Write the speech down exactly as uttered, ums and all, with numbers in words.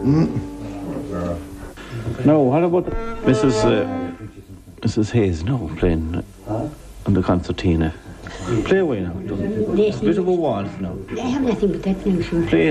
No, what about Missus Uh, Missus Hayes? No, playing on the concertina. Play away now. A bit of a waltz now. I have nothing but that now, sure. Play